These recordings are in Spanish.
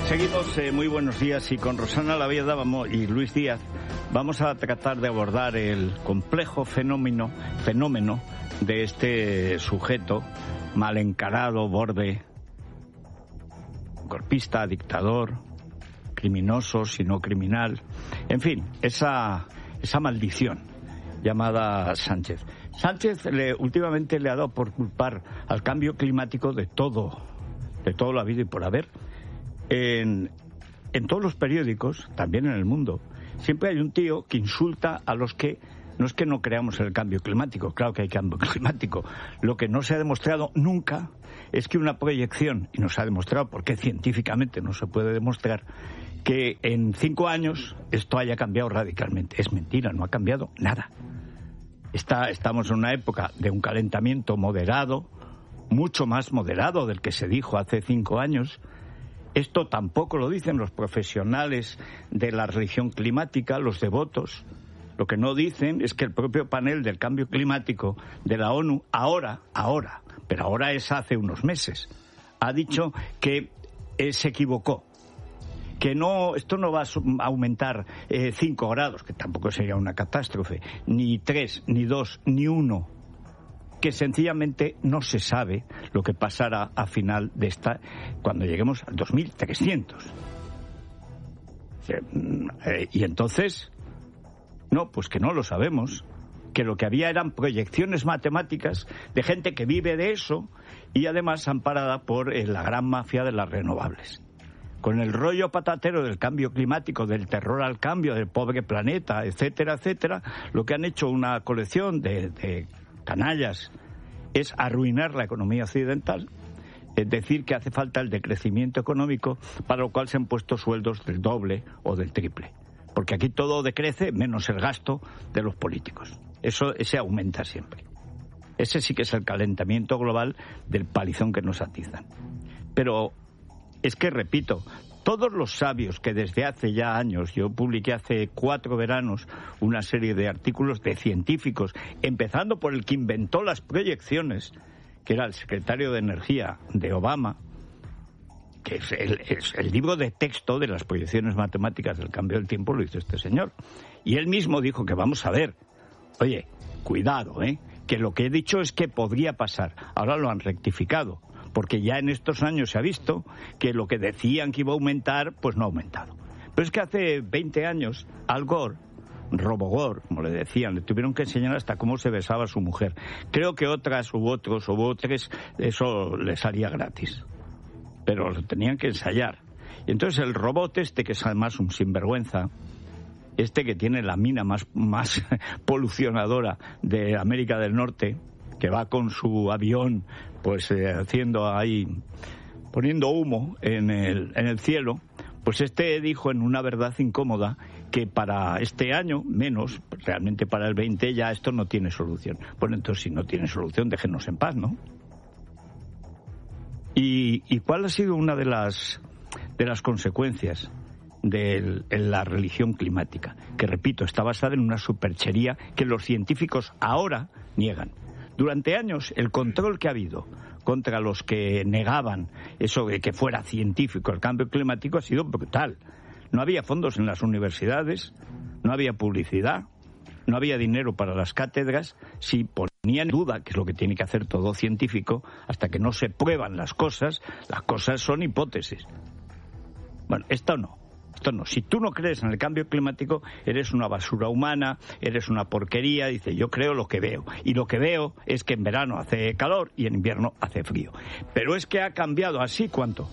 Seguimos, muy buenos días, y con Rosana Laveda y Luis Díaz vamos a tratar de abordar el complejo fenómeno de este sujeto mal encarado, borde, golpista, dictador, criminoso, si no criminal, en fin, esa maldición llamada Sánchez. Sánchez últimamente le ha dado por culpar al cambio climático de todo lo habido y por haber. En todos los periódicos, también en el mundo, siempre hay un tío que insulta a los que no es que no creamos en el cambio climático, claro que hay cambio climático. Lo que no se ha demostrado nunca es que una proyección, y no se ha demostrado porque científicamente no se puede demostrar, que en 5 años esto haya cambiado radicalmente. Es mentira, no ha cambiado nada. Estamos en una época de un calentamiento moderado, mucho más moderado del que se dijo hace 5 años. Esto tampoco lo dicen los profesionales de la religión climática, los devotos. Lo que no dicen es que el propio panel del cambio climático de la ONU, pero ahora es hace unos meses, ha dicho que se equivocó. Que esto no va a aumentar 5 grados, que tampoco sería una catástrofe, ni 3, ni 2, ni 1. Que sencillamente no se sabe lo que pasará a final de cuando lleguemos al 2300. Y entonces, no, pues que no lo sabemos, que lo que había eran proyecciones matemáticas de gente que vive de eso y además amparada por la gran mafia de las renovables. Con el rollo patatero del cambio climático, del terror al cambio, del pobre planeta, etcétera, etcétera, lo que han hecho una colección de canallas es arruinar la economía occidental, es decir, que hace falta el decrecimiento económico, para lo cual se han puesto sueldos del doble o del triple. Porque aquí todo decrece menos el gasto de los políticos. Ese aumenta siempre. Ese sí que es el calentamiento global del palizón que nos atizan. Pero es que, repito, todos los sabios que desde hace ya años, yo publiqué hace 4 veranos una serie de artículos de científicos, empezando por el que inventó las proyecciones, que era el secretario de Energía de Obama, que es el libro de texto de las proyecciones matemáticas del cambio del tiempo, lo hizo este señor. Y él mismo dijo que vamos a ver, oye, cuidado, que lo que he dicho es que podría pasar. Ahora lo han rectificado, porque ya en estos años se ha visto que lo que decían que iba a aumentar, pues no ha aumentado. Pero es que hace 20 años, Al Gore, Robogore, como le decían, le tuvieron que enseñar hasta cómo se besaba a su mujer. Creo que otras u otros, eso les haría gratis. Pero lo tenían que ensayar. Y entonces el robot que es además un sinvergüenza, que tiene la mina más polucionadora de América del Norte, que va con su avión, pues haciendo ahí, poniendo humo en el cielo, pues dijo en una verdad incómoda que para este año, menos, realmente para el 20, ya esto no tiene solución. Bueno, entonces si no tiene solución, déjenos en paz, ¿no? ¿Y cuál ha sido una de las consecuencias de la religión climática? Que, repito, está basada en una superchería que los científicos ahora niegan. Durante años, el control que ha habido contra los que negaban eso de que fuera científico el cambio climático ha sido brutal. No había fondos en las universidades, no había publicidad, no había dinero para las cátedras. Si ponían en duda, que es lo que tiene que hacer todo científico, hasta que no se prueban las cosas son hipótesis. Bueno, esto no. Si tú no crees en el cambio climático, eres una basura humana, eres una porquería. Dice, yo creo lo que veo. Y lo que veo es que en verano hace calor y en invierno hace frío. Pero es que ha cambiado así, ¿cuánto?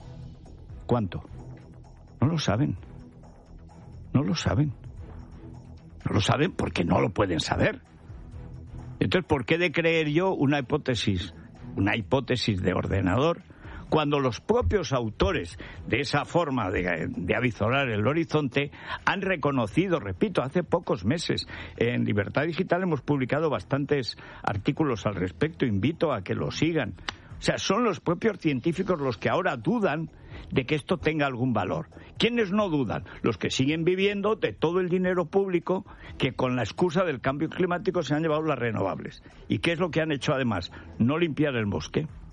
No lo saben. No lo saben porque no lo pueden saber. Entonces, ¿por qué de creer yo una hipótesis de ordenador, cuando los propios autores de esa forma de avisorar el horizonte han reconocido, repito, hace pocos meses, en Libertad Digital hemos publicado bastantes artículos al respecto, invito a que lo sigan. O sea, son los propios científicos los que ahora dudan de que esto tenga algún valor. ¿Quiénes no dudan? Los que siguen viviendo de todo el dinero público que con la excusa del cambio climático se han llevado las renovables. ¿Y qué es lo que han hecho además? No limpiar el bosque.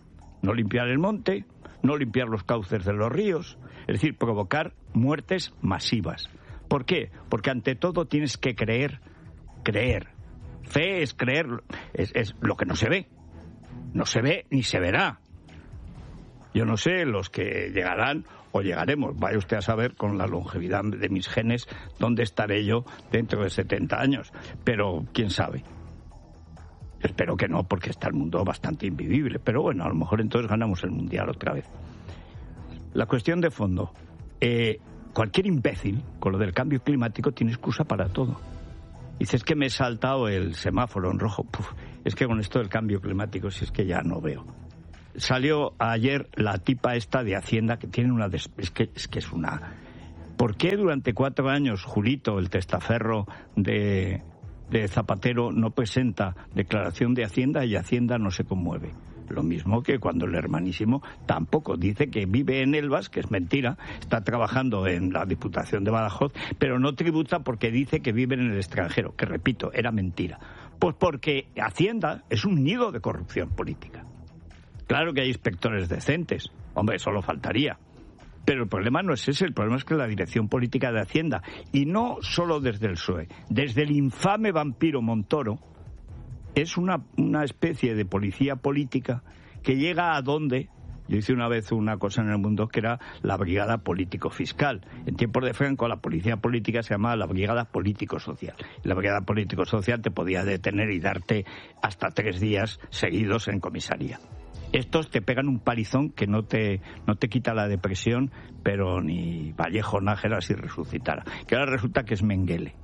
no limpiar el monte, no limpiar los cauces de los ríos, es decir, provocar muertes masivas. ¿Por qué? Porque ante todo tienes que creer. Fe es creer, es lo que no se ve. No se ve ni se verá. Yo no sé los que llegarán o llegaremos. Vaya usted a saber con la longevidad de mis genes dónde estaré yo dentro de 70 años. Pero quién sabe. Espero que no, porque está el mundo bastante invivible. Pero bueno, a lo mejor entonces ganamos el Mundial otra vez. La cuestión de fondo. Cualquier imbécil con lo del cambio climático tiene excusa para todo. Dices que me he saltado el semáforo en rojo. Es que con esto del cambio climático, si es que ya no veo. Salió ayer la tipa esta de Hacienda que tiene una... Es que es una... ¿Por qué durante 4 años Julito, el testaferro de Zapatero, no presenta declaración de Hacienda y Hacienda no se conmueve? Lo mismo que cuando el hermanísimo tampoco dice que vive en Elvas, que es mentira, está trabajando en la Diputación de Badajoz, pero no tributa porque dice que vive en el extranjero, que repito, era mentira. Pues porque Hacienda es un nido de corrupción política. Claro que hay inspectores decentes, hombre, solo faltaría. Pero el problema no es ese, el problema es que la dirección política de Hacienda, y no solo desde el PSOE, desde el infame vampiro Montoro, es una especie de policía política que llega a donde... Yo hice una vez una cosa en El Mundo que era la brigada político-fiscal. En tiempos de Franco la policía política se llamaba la brigada político-social. La brigada político-social te podía detener y darte hasta 3 días seguidos en comisaría. Estos te pegan un palizón que no te quita la depresión, pero ni Vallejo Nájera si resucitara. Que ahora resulta que es Mengele.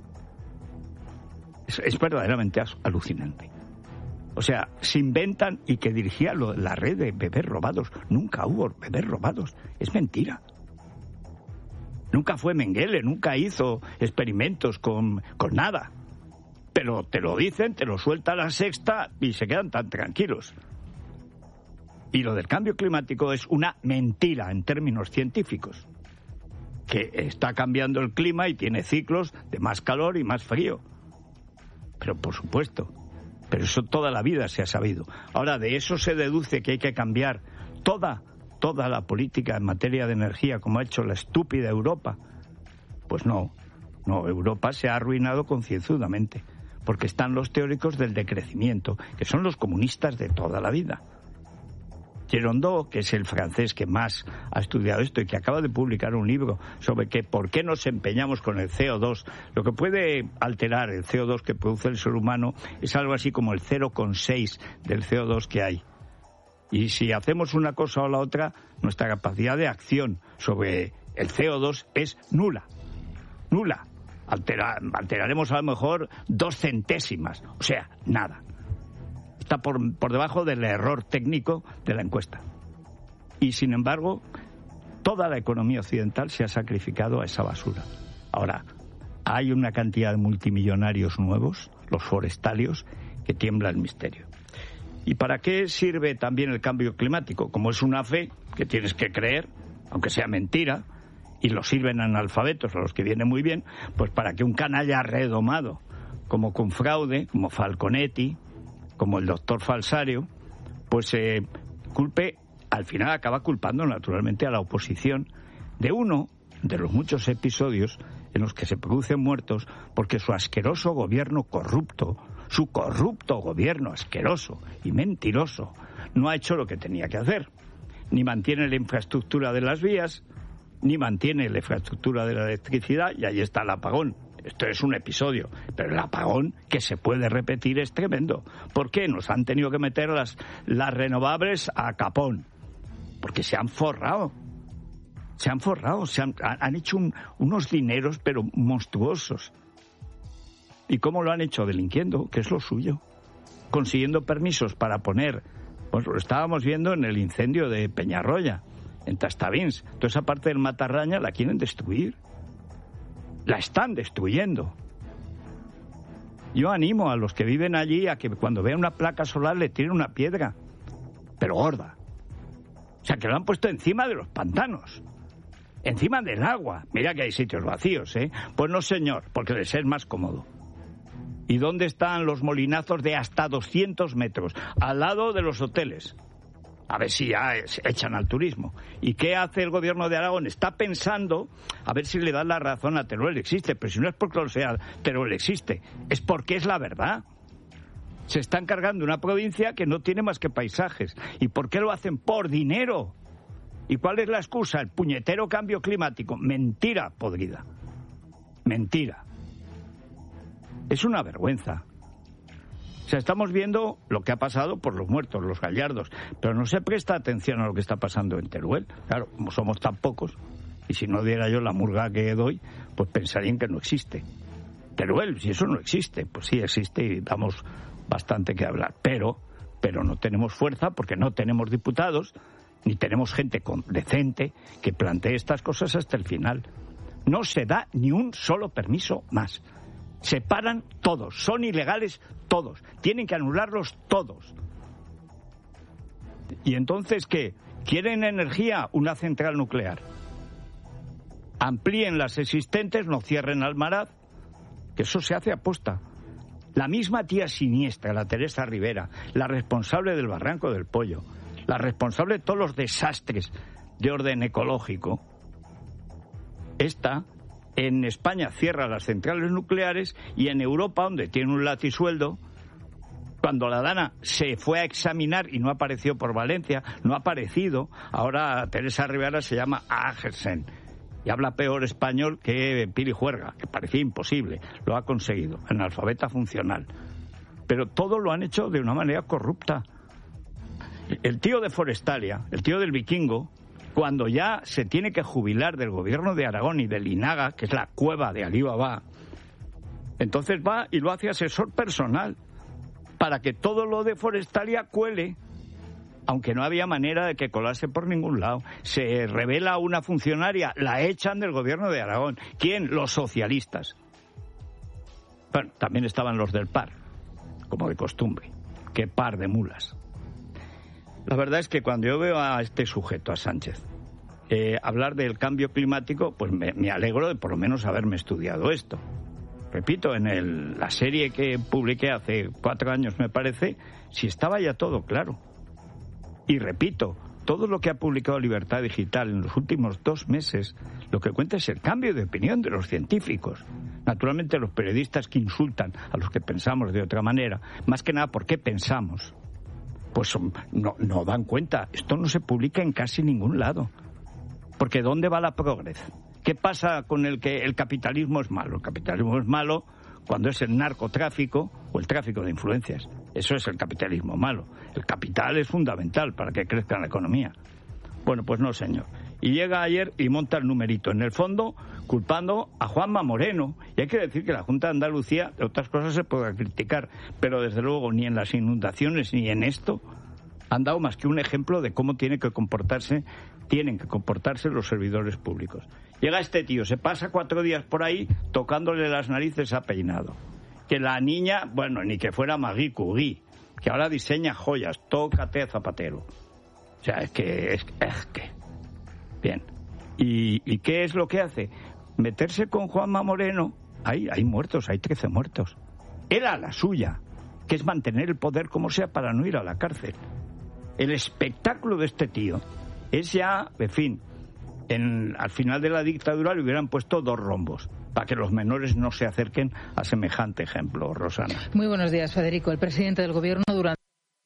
Es verdaderamente alucinante. O sea, se inventan y que dirigía la red de bebés robados. Nunca hubo bebés robados. Es mentira. Nunca fue Mengele, nunca hizo experimentos con nada. Pero te lo dicen, te lo suelta La Sexta y se quedan tan tranquilos. Y lo del cambio climático es una mentira en términos científicos. Que está cambiando el clima y tiene ciclos de más calor y más frío. Pero por supuesto, pero eso toda la vida se ha sabido. Ahora, de eso se deduce que hay que cambiar toda la política en materia de energía, como ha hecho la estúpida Europa. Pues no, Europa se ha arruinado concienzudamente, porque están los teóricos del decrecimiento, que son los comunistas de toda la vida. Gerondeau, que es el francés que más ha estudiado esto y que acaba de publicar un libro sobre que por qué nos empeñamos con el CO2. Lo que puede alterar el CO2 que produce el ser humano es algo así como el 0,6 del CO2 que hay. Y si hacemos una cosa o la otra, nuestra capacidad de acción sobre el CO2 es nula. Alteraremos a lo mejor 2 centésimas, o sea, nada. Está por debajo del error técnico de la encuesta. Y, sin embargo, toda la economía occidental se ha sacrificado a esa basura. Ahora, hay una cantidad de multimillonarios nuevos, los forestalios, que tiembla el misterio. ¿Y para qué sirve también el cambio climático? Como es una fe que tienes que creer, aunque sea mentira, y lo sirven analfabetos, a los que viene muy bien, pues para que un canalla redomado, como Confraude, como Falconetti, como el doctor Falsario, pues culpe, al final acaba culpando naturalmente a la oposición de uno de los muchos episodios en los que se producen muertos porque su asqueroso gobierno corrupto, su corrupto gobierno asqueroso y mentiroso, no ha hecho lo que tenía que hacer. Ni mantiene la infraestructura de las vías, ni mantiene la infraestructura de la electricidad, y ahí está el apagón. Esto es un episodio, pero el apagón que se puede repetir es tremendo. ¿Por qué? Nos han tenido que meter las renovables a capón. Porque se han forrado. Han hecho unos dineros, pero monstruosos. ¿Y cómo lo han hecho? Delinquiendo, que es lo suyo. Consiguiendo permisos para poner... Pues lo estábamos viendo en el incendio de Peñarroya, en Tastavins. Toda esa parte del Matarraña la quieren destruir. La están destruyendo. Yo animo a los que viven allí a que cuando vean una placa solar le tiren una piedra, pero gorda. O sea, que lo han puesto encima de los pantanos, encima del agua. Mira que hay sitios vacíos, ¿eh? Pues no, señor, porque les es más cómodo. ¿Y dónde están los molinazos de hasta 200 metros? Al lado de los hoteles. A ver si ya se echan al turismo. ¿Y qué hace el gobierno de Aragón? Está pensando a ver si le dan la razón a Teruel existe. Pero si no es porque lo sea, Teruel existe. Es porque es la verdad. Se está encargando una provincia que no tiene más que paisajes. ¿Y por qué lo hacen? Por dinero. ¿Y cuál es la excusa? El puñetero cambio climático. Mentira podrida. Mentira. Es una vergüenza. O sea, estamos viendo lo que ha pasado por los muertos, los gallardos, pero no se presta atención a lo que está pasando en Teruel. Claro, como somos tan pocos, y si no diera yo la murga que doy, pues pensarían que no existe. Teruel, si eso no existe, pues sí existe y damos bastante que hablar. Pero no tenemos fuerza porque no tenemos diputados, ni tenemos gente decente que plantee estas cosas hasta el final. No se da ni un solo permiso más. Se paran todos, son ilegales todos, tienen que anularlos todos. ¿Y entonces qué? ¿Quieren energía? Una central nuclear. Amplíen las existentes, no cierren Almaraz, que eso se hace a posta. La misma tía siniestra, la Teresa Rivera, la responsable del Barranco del Pollo, la responsable de todos los desastres de orden ecológico, esta en España cierra las centrales nucleares y en Europa, donde tiene un latisueldo, cuando la Dana se fue a examinar y no apareció por Valencia, no ha aparecido, ahora Teresa Rivera se llama Agersen y habla peor español que Pili Juerga, que parecía imposible, lo ha conseguido, analfabeta funcional. Pero todo lo han hecho de una manera corrupta. El tío de Forestalia, el tío del Vikingo, cuando ya se tiene que jubilar del gobierno de Aragón y del INAGA, que es la cueva de Alí Baba, entonces va y lo hace asesor personal para que todo lo de Forestalia cuele, aunque no había manera de que colase por ningún lado. Se revela una funcionaria, la echan del gobierno de Aragón. ¿Quién? Los socialistas. Bueno, también estaban los del PAR, como de costumbre. Qué par de mulas. La verdad es que cuando yo veo a este sujeto, a Sánchez, hablar del cambio climático, pues me alegro de por lo menos haberme estudiado esto. Repito, en la serie que publiqué hace 4 años, me parece, si estaba ya todo claro. Y repito, todo lo que ha publicado Libertad Digital en los últimos 2 meses, lo que cuenta es el cambio de opinión de los científicos. Naturalmente los periodistas que insultan a los que pensamos de otra manera, más que nada porque pensamos, pues no dan cuenta. Esto no se publica en casi ningún lado. Porque ¿dónde va la progres? ¿Qué pasa con el que el capitalismo es malo? El capitalismo es malo cuando es el narcotráfico o el tráfico de influencias. Eso es el capitalismo malo. El capital es fundamental para que crezca la economía. Bueno, pues no, señor. Y llega ayer y monta el numerito. En el fondo, culpando a Juanma Moreno. Y hay que decir que la Junta de Andalucía, de otras cosas se puede criticar, pero desde luego ni en las inundaciones ni en esto han dado más que un ejemplo de cómo tienen que comportarse los servidores públicos. Llega este tío, se pasa 4 días por ahí tocándole las narices a Peinado. Que la niña, bueno, ni que fuera Marie Curie, que ahora diseña joyas, tócate a Zapatero. O sea, es que... Bien. ¿Y qué es lo que hace? Meterse con Juanma Moreno. Hay muertos, hay 13 muertos. Era la suya, que es mantener el poder como sea para no ir a la cárcel. El espectáculo de este tío es ya, en fin, al final de la dictadura le hubieran puesto 2 rombos para que los menores no se acerquen a semejante ejemplo, Rosana. Muy buenos días, Federico. El presidente del Gobierno durante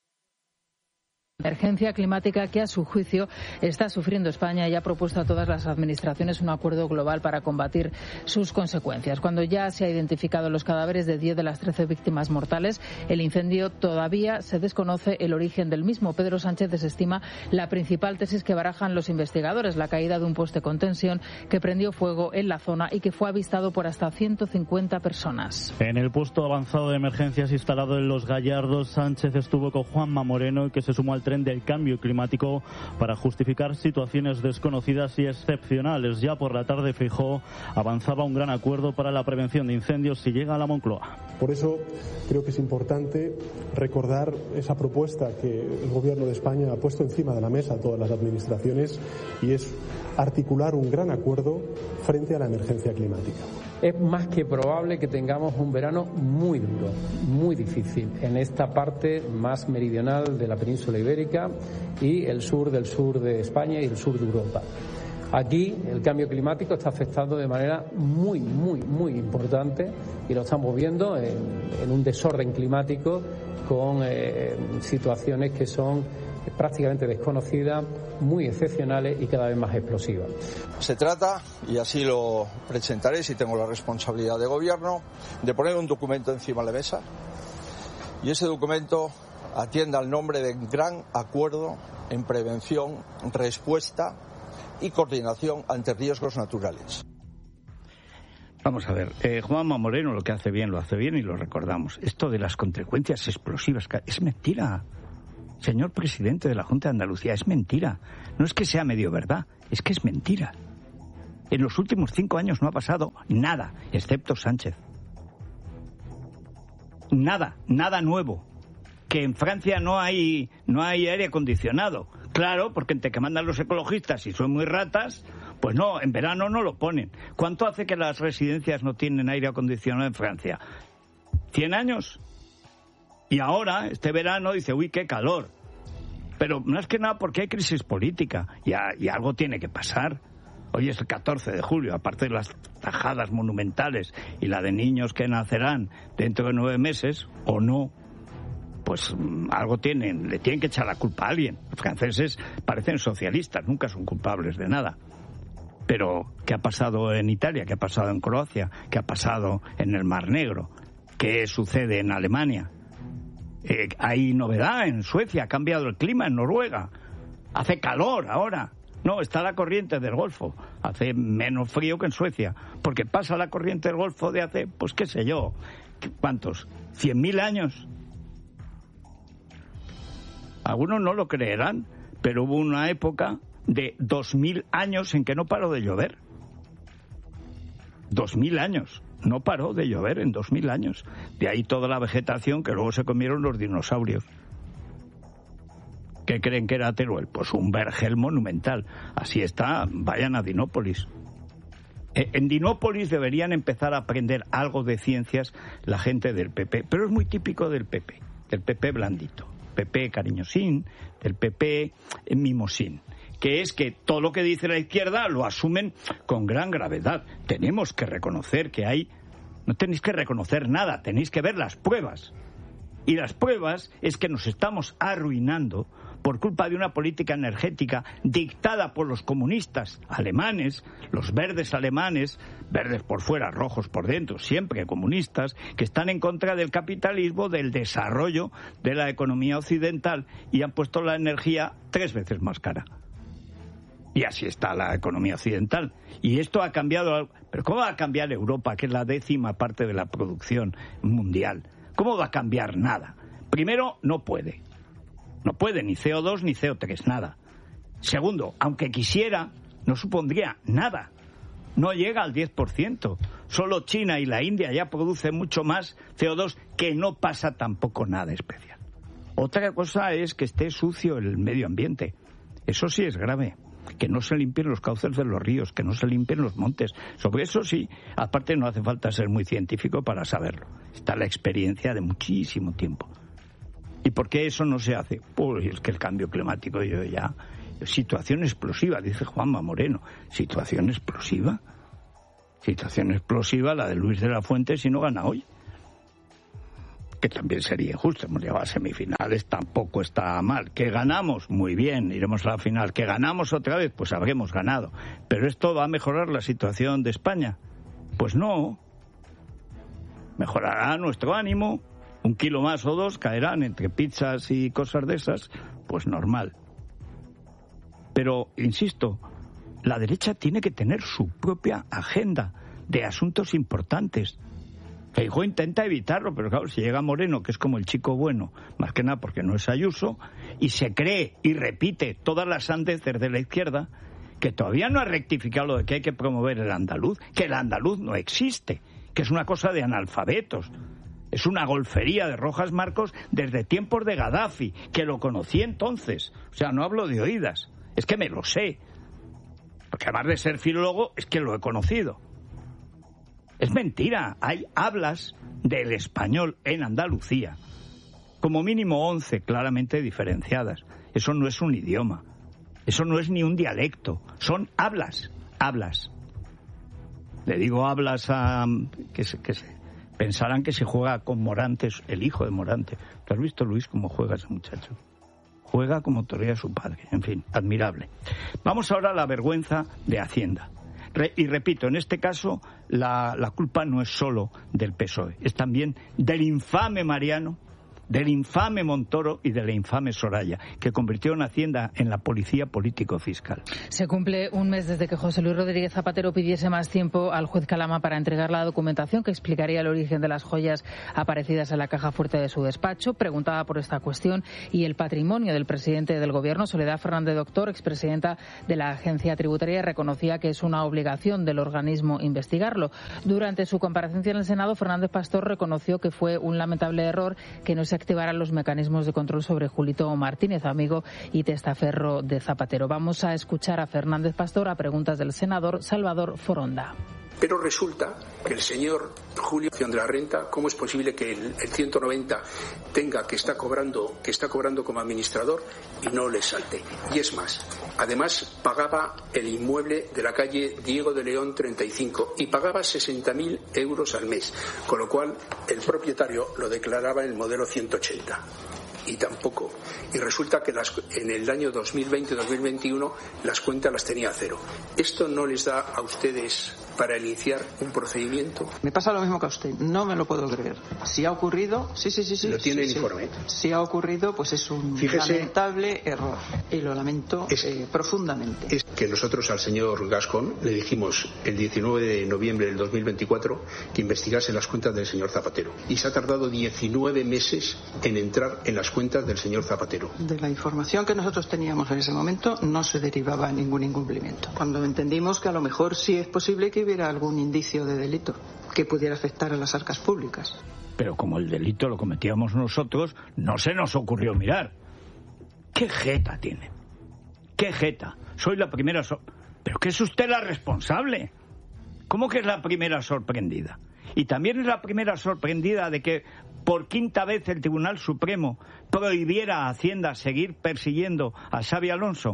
la emergencia climática que a su juicio está sufriendo España y ha propuesto a todas las administraciones un acuerdo global para combatir sus consecuencias. Cuando ya se han identificado los cadáveres de 10 de las 13 víctimas mortales, el incendio todavía se desconoce el origen del mismo. Pedro Sánchez desestima la principal tesis que barajan los investigadores, la caída de un poste de contención que prendió fuego en la zona y que fue avistado por hasta 150 personas. En el puesto avanzado de emergencias instalado en Los Gallardos, Sánchez estuvo con Juanma Moreno, que se sumó al tren del cambio climático para justificar situaciones desconocidas y excepcionales. Ya por la tarde Feijóo avanzaba un gran acuerdo para la prevención de incendios si llega a la Moncloa. Por eso creo que es importante recordar esa propuesta que el Gobierno de España ha puesto encima de la mesa a todas las administraciones y es articular un gran acuerdo frente a la emergencia climática. es más que probable que tengamos un verano muy duro, muy difícil en esta parte más meridional de la península ibérica y el sur de España y el sur de Europa. Aquí el cambio climático está afectando de manera muy importante y lo estamos viendo en un desorden climático con situaciones que son prácticamente desconocidas, muy excepcionales y cada vez más explosivas. Se trata, y así lo presentaré si tengo la responsabilidad de gobierno, de poner un documento encima de la mesa y ese documento atienda al nombre de Gran Acuerdo en Prevención, Respuesta y Coordinación ante Riesgos Naturales. Vamos a ver, Juanma Moreno lo que hace bien, lo hace bien y lo recordamos. Esto de las consecuencias explosivas es mentira. Señor presidente de la Junta de Andalucía, es mentira. No es que sea medio verdad, es que es mentira. En los últimos 5 años no ha pasado nada, excepto Sánchez. Nada nuevo. Que en Francia no hay aire acondicionado. Claro, porque entre que mandan los ecologistas y son muy ratas, pues no, en verano no lo ponen. ¿Cuánto hace que las residencias no tienen aire acondicionado en Francia? ¿100 años? Y ahora, este verano, dice, uy, qué calor. Pero más que nada porque hay crisis política y algo tiene que pasar. Hoy es el 14 de julio, aparte de las tajadas monumentales y la de niños que nacerán dentro de 9 meses, o no, pues algo le tienen que echar la culpa a alguien. Los franceses parecen socialistas, nunca son culpables de nada. Pero, ¿qué ha pasado en Italia? ¿Qué ha pasado en Croacia? ¿Qué ha pasado en el Mar Negro? ¿Qué sucede en Alemania? Hay novedad en Suecia, ha cambiado el clima en Noruega. Hace calor ahora. No, está la corriente del Golfo. Hace menos frío que en Suecia. Porque pasa la corriente del Golfo de hace, pues qué sé yo, ¿cuántos? ¿100.000 años? Algunos no lo creerán, pero hubo una época de 2.000 años en que no paró de llover. 2.000 años. No paró de llover en 2.000 años. De ahí toda la vegetación que luego se comieron los dinosaurios. ¿Qué creen que era Teruel? Pues un vergel monumental. Así está, vayan a Dinópolis. En Dinópolis deberían empezar a aprender algo de ciencias la gente del PP. Pero es muy típico del PP blandito. PP cariñosín, del PP mimosín. Que es que todo lo que dice la izquierda lo asumen con gran gravedad. Tenemos que reconocer que no tenéis que reconocer nada, tenéis que ver las pruebas. Y las pruebas es que nos estamos arruinando por culpa de una política energética dictada por los comunistas alemanes, los verdes alemanes, verdes por fuera, rojos por dentro, siempre comunistas, que están en contra del capitalismo, del desarrollo de la economía occidental y han puesto la energía 3 veces más cara. Y así está la economía occidental. Y esto ha cambiado. ¿Pero cómo va a cambiar Europa, que es la 10ª parte de la producción mundial? ¿Cómo va a cambiar nada? Primero, no puede. No puede ni CO2 ni CO3, nada. Segundo, aunque quisiera, no supondría nada. No llega al 10%. Solo China y la India ya producen mucho más CO2, que no pasa tampoco nada especial. Otra cosa es que esté sucio el medio ambiente. Eso sí es grave. Que no se limpien los cauces de los ríos, que no se limpien los montes. Sobre eso sí, aparte no hace falta ser muy científico para saberlo. Está la experiencia de muchísimo tiempo. ¿Y por qué eso no se hace? Pues es que el cambio climático situación explosiva, dice Juanma Moreno. ¿Situación explosiva? Situación explosiva la de Luis de la Fuente si no gana hoy. Que también sería injusto, hemos llegado a semifinales, tampoco está mal. ¿Que ganamos? Muy bien, iremos a la final. ¿Que ganamos otra vez? Pues habremos ganado. ¿Pero esto va a mejorar la situación de España? Pues no. Mejorará nuestro ánimo, 1 kilo más o 2 caerán entre pizzas y cosas de esas, pues normal. Pero, insisto, la derecha tiene que tener su propia agenda de asuntos importantes. Feijóo intenta evitarlo, pero claro, si llega Moreno, que es como el chico bueno, más que nada porque no es Ayuso, y se cree y repite todas las sandeces de la izquierda, que todavía no ha rectificado lo de que hay que promover el andaluz, que el andaluz no existe, que es una cosa de analfabetos, es una golfería de Rojas Marcos desde tiempos de Gaddafi, que lo conocí entonces, o sea, no hablo de oídas, es que me lo sé, porque además de ser filólogo, es que lo he conocido. Es mentira. Hay hablas del español en Andalucía, como mínimo 11 claramente diferenciadas. Eso no es un idioma. Eso no es ni un dialecto. Son hablas. Le digo hablas a... que pensarán que se juega con Morantes, el hijo de Morante. ¿Tú has visto, Luis, cómo juega ese muchacho? Juega como torea su padre. En fin, admirable. Vamos ahora a la vergüenza de Hacienda. Y repito, en este caso la culpa no es solo del PSOE, es también del infame Mariano, del infame Montoro y de la infame Soraya, que convirtió en Hacienda en la policía político-fiscal. Se cumple un mes desde que José Luis Rodríguez Zapatero pidiese más tiempo al juez Calama para entregar la documentación que explicaría el origen de las joyas aparecidas en la caja fuerte de su despacho. Preguntaba por esta cuestión y el patrimonio del presidente del Gobierno, Soledad Fernández Doctor, expresidenta de la Agencia Tributaria, reconocía que es una obligación del organismo investigarlo. Durante su comparecencia en el Senado, Fernández Pastor reconoció que fue un lamentable error que no se activaran los mecanismos de control sobre Julito Martínez, amigo y testaferro de Zapatero. Vamos a escuchar a Fernández Pastor a preguntas del senador Salvador Foronda. Pero resulta que el señor Julio de la Renta, ¿cómo es posible que el 190 tenga que está cobrando como administrador y no le salte? Y es más, además pagaba el inmueble de la calle Diego de León 35 y pagaba 60.000 euros al mes, con lo cual el propietario lo declaraba en el modelo 180. Y tampoco. Y resulta que en el año 2020-2021 las cuentas las tenía a cero. ¿Esto no les da a ustedes para iniciar un procedimiento? Me pasa lo mismo que a usted. No me lo puedo creer. Si ha ocurrido, sí. ¿Lo tiene el informe? Si ha ocurrido, pues es un lamentable error. Y lo lamento profundamente. Es que nosotros al señor Gascón le dijimos el 19 de noviembre del 2024 que investigase las cuentas del señor Zapatero. Y se ha tardado 19 meses en entrar en las cuentas del señor Zapatero. De la información que nosotros teníamos en ese momento no se derivaba ningún incumplimiento. Cuando entendimos que a lo mejor sí es posible que hubiera algún indicio de delito que pudiera afectar a las arcas públicas. Pero como el delito lo cometíamos nosotros, no se nos ocurrió mirar. ¿Qué jeta tiene? ¿Qué jeta? Soy la primera... ¿Pero qué es usted la responsable? ¿Cómo que es la primera sorprendida? Y también es la primera sorprendida de que por quinta vez el Tribunal Supremo prohibiera a Hacienda seguir persiguiendo a Xabi Alonso.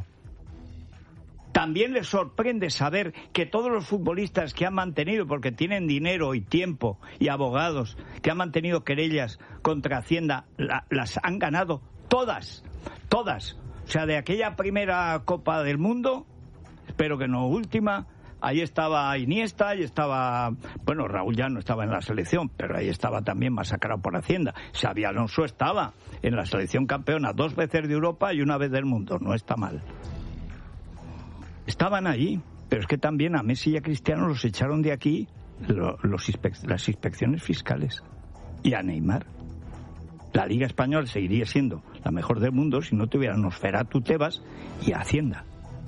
También les sorprende saber que todos los futbolistas que han mantenido, porque tienen dinero y tiempo y abogados, que han mantenido querellas contra Hacienda, las han ganado todas. O sea, de aquella primera Copa del Mundo, espero que no última, ahí estaba Iniesta, ahí estaba... Bueno, Raúl ya no estaba en la selección, pero ahí estaba también masacrado por Hacienda. Xabi Alonso estaba en la selección campeona 2 veces de Europa y 1 vez del mundo. No está mal. Estaban allí, pero es que también a Messi y a Cristiano los echaron de aquí las inspecciones fiscales. Y a Neymar. La Liga Española seguiría siendo la mejor del mundo si no tuvieran Nosferatu, Tebas y Hacienda.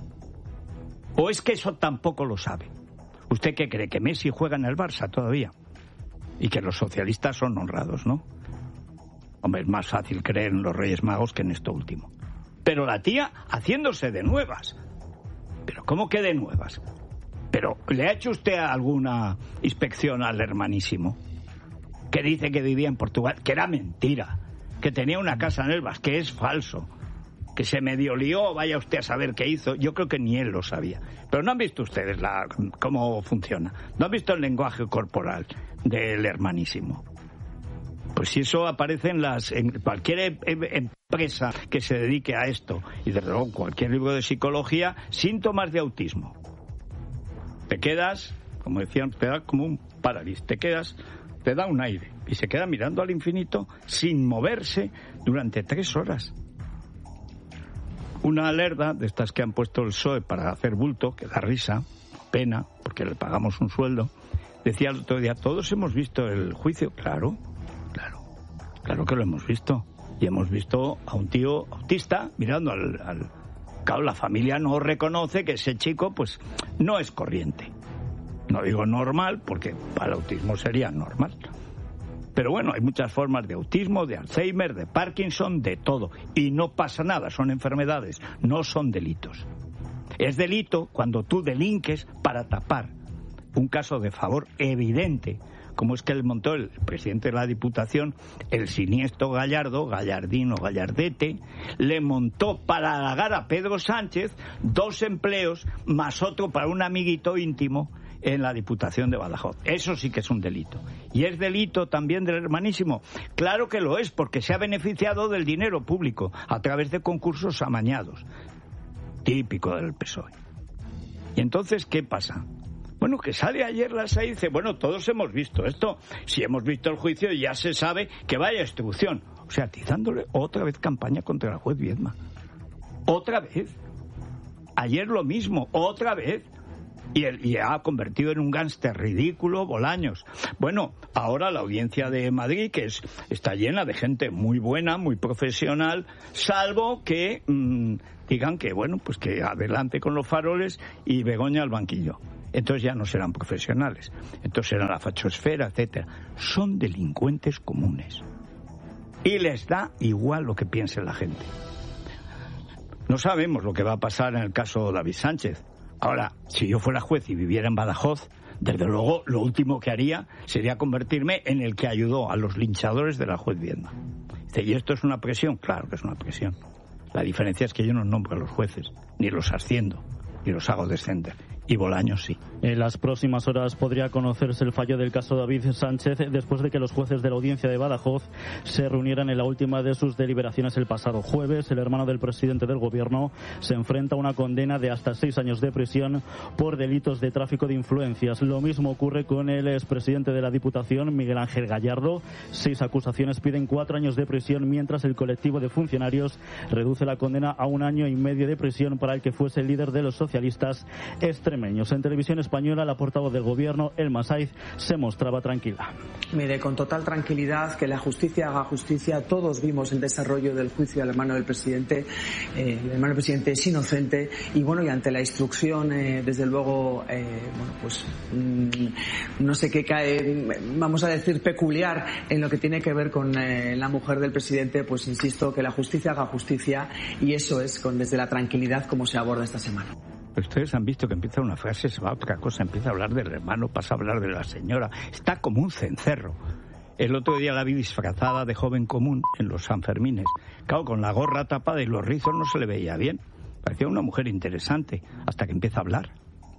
¿O es que eso tampoco lo sabe? ¿Usted qué cree? ¿Que Messi juega en el Barça todavía? Y que los socialistas son honrados, ¿no? Hombre, es más fácil creer en los Reyes Magos que en esto último. Pero la tía haciéndose de nuevas. ¿Pero cómo que de nuevas? ¿Pero le ha hecho usted alguna inspección al hermanísimo? Que dice que vivía en Portugal, que era mentira, que tenía una casa en Elvas, que es falso, que se medio lió, vaya usted a saber qué hizo. Yo creo que ni él lo sabía. Pero no han visto ustedes cómo funciona. No han visto el lenguaje corporal del hermanísimo. Pues si eso aparece en cualquier empresa que se dedique a esto, y desde luego cualquier libro de psicología, síntomas de autismo. Te quedas, como decían, te da como un parálisis, te da un aire, y se queda mirando al infinito sin moverse durante 3 horas. Una alerta de estas que han puesto el PSOE para hacer bulto, que da risa, pena, porque le pagamos un sueldo, decía el otro día, todos hemos visto el juicio. Claro que lo hemos visto. Y hemos visto a un tío autista mirando al... Claro, la familia no reconoce que ese chico, pues, no es corriente. No digo normal, porque para el autismo sería normal. Pero bueno, hay muchas formas de autismo, de Alzheimer, de Parkinson, de todo. Y no pasa nada, son enfermedades, no son delitos. Es delito cuando tú delinques para tapar un caso de favor evidente, como es que le montó el presidente de la Diputación, el siniestro Gallardo, Gallardino, Gallardete, le montó para halagar a Pedro Sánchez 2 empleos más otro para un amiguito íntimo en la Diputación de Badajoz. Eso sí que es un delito. ¿Y es delito también del hermanísimo? Claro que lo es, porque se ha beneficiado del dinero público a través de concursos amañados. Típico del PSOE. ¿Y entonces qué pasa? Bueno, que sale ayer la SAI y dice, bueno, todos hemos visto esto. Si hemos visto el juicio ya se sabe que vaya instrucción. O sea, atizándole otra vez campaña contra la juez Viedma. Otra vez. Ayer lo mismo, otra vez. Y ha convertido en un gánster ridículo Bolaños. Bueno, ahora la audiencia de Madrid, que está llena de gente muy buena, muy profesional, salvo que digan que, bueno, pues que adelante con los faroles y Begoña al banquillo. Entonces ya no serán profesionales. Entonces serán la fachosfera, etcétera. Son delincuentes comunes. Y les da igual lo que piense la gente. No sabemos lo que va a pasar en el caso David Sánchez. Ahora, si yo fuera juez y viviera en Badajoz, desde luego lo último que haría sería convertirme en el que ayudó a los linchadores de la juez Viedma. Dice, ¿y esto es una presión? Claro que es una presión. La diferencia es que yo no nombro a los jueces, ni los asciendo, ni los hago descender. Y Bolaños sí. En las próximas horas podría conocerse el fallo del caso David Sánchez después de que los jueces de la audiencia de Badajoz se reunieran en la última de sus deliberaciones el pasado jueves. El hermano del presidente del gobierno se enfrenta a una condena de hasta 6 años de prisión por delitos de tráfico de influencias. Lo mismo ocurre con el expresidente de la Diputación, Miguel Ángel Gallardo. 6 acusaciones piden 4 años de prisión, mientras el colectivo de funcionarios reduce la condena a 1 año y medio de prisión para el que fuese el líder de los socialistas extremeños. En televisión española, la portavoz del gobierno, Elma Saiz, se mostraba tranquila. Mire, con total tranquilidad, que la justicia haga justicia. Todos vimos el desarrollo del juicio al hermano del presidente. El hermano del presidente es inocente y bueno, y ante la instrucción, desde luego, bueno, pues no sé qué cae, vamos a decir, peculiar en lo que tiene que ver con la mujer del presidente, pues insisto, que la justicia haga justicia, y eso es desde la tranquilidad como se aborda esta semana. Ustedes han visto que empieza una frase, se va a otra cosa, empieza a hablar del hermano, pasa a hablar de la señora. Está como un cencerro. El otro día la vi disfrazada de joven común en los Sanfermines. Claro, con la gorra tapada y los rizos no se le veía bien. Parecía una mujer interesante, hasta que empieza a hablar.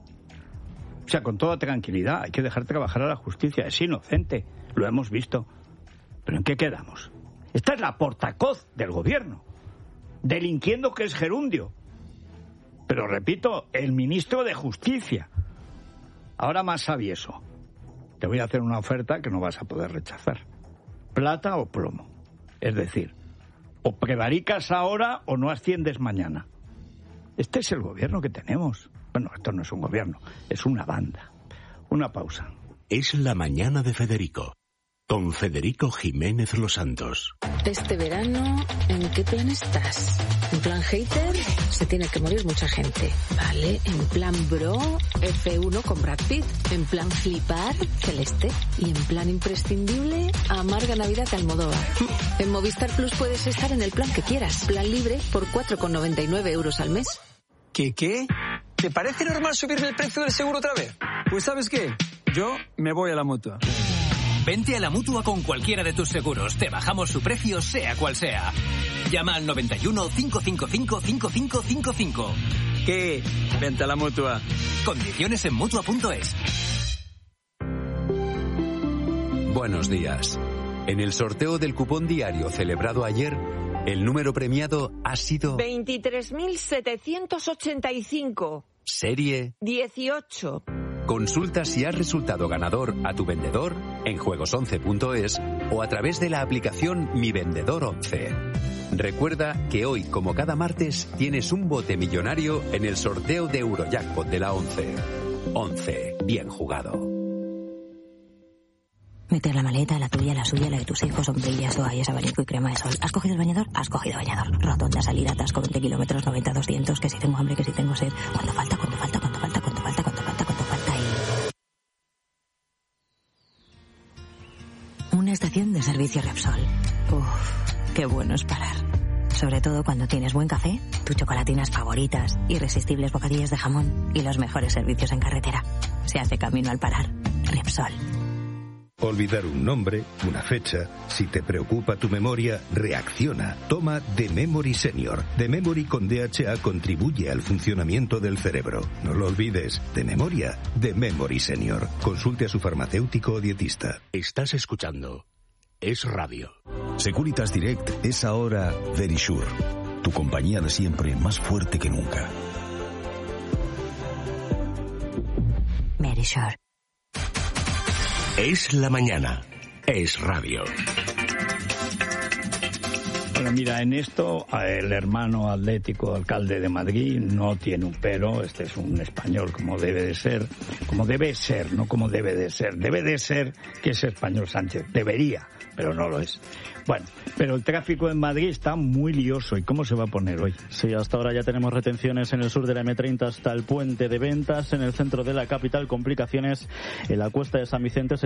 O sea, con toda tranquilidad, hay que dejar trabajar a la justicia. Es inocente, lo hemos visto. ¿Pero en qué quedamos? Esta es la portacoz del gobierno, delinquiendo que es gerundio. Pero repito, el ministro de Justicia. Ahora más sabieso. Te voy a hacer una oferta que no vas a poder rechazar. Plata o plomo. Es decir, o prevaricas ahora o no asciendes mañana. Este es el gobierno que tenemos. Bueno, esto no es un gobierno, es una banda. Una pausa. Es la mañana de Federico. Con Federico Jiménez Los Santos. Este verano, ¿en qué plan estás? ¿En plan hater? Se tiene que morir mucha gente. Vale, en plan bro, F1 con Brad Pitt. En plan flipar, Celeste. Y en plan imprescindible, amarga Navidad de Almodóvar. En Movistar Plus puedes estar en el plan que quieras. Plan libre por 4,99 € al mes. ¿Qué? ¿Te parece normal subirme el precio del seguro otra vez? Pues ¿sabes qué? Yo me voy a la Mutua. Vente a la Mutua con cualquiera de tus seguros. Te bajamos su precio, sea cual sea. Llama al 91 555 5555. ¿Qué? Vente a la Mutua. Condiciones en Mutua.es. Buenos días. En el sorteo del cupón diario celebrado ayer, el número premiado ha sido 23.785. Serie 18. Consulta si has resultado ganador a tu vendedor en juegos11.es o a través de la aplicación Mi Vendedor 11. Recuerda que hoy, como cada martes, tienes un bote millonario en el sorteo de Eurojackpot de la 11. 11. Bien jugado. Meter la maleta, la tuya, la suya, la de tus hijos, sombrillas, toallas, abanico y crema de sol. ¿Has cogido el bañador? Has cogido bañador. Rotonda, salida, atasco, 20 kilómetros, 90, 200, que si tengo hambre, que si tengo sed. ¿Cuánto falta? Una estación de servicio Repsol. Uf, qué bueno es parar. Sobre todo cuando tienes buen café, tus chocolatinas favoritas, irresistibles bocadillas de jamón y los mejores servicios en carretera. se hace camino al parar. Repsol. Olvidar un nombre, una fecha. Si te preocupa tu memoria, reacciona. Toma The Memory Senior. The Memory con DHA contribuye al funcionamiento del cerebro. No lo olvides. De memoria, The Memory Senior. Consulte a su farmacéutico o dietista. Estás escuchando Es Radio. Securitas Direct es ahora Verisure. Tu compañía de siempre, más fuerte que nunca. Verisure. Es la mañana. Es Radio. Bueno, mira, en esto el hermano atlético alcalde de Madrid no tiene un pero. Este es un español como debe de ser, no como debe de ser. Debe de ser que es español Sánchez. Debería, pero no lo es. Bueno, pero el tráfico en Madrid está muy lioso. ¿Y cómo se va a poner hoy? Sí, hasta ahora ya tenemos retenciones en el sur de la M30 hasta el puente de Ventas. En el centro de la capital, complicaciones en la Cuesta de San Vicente.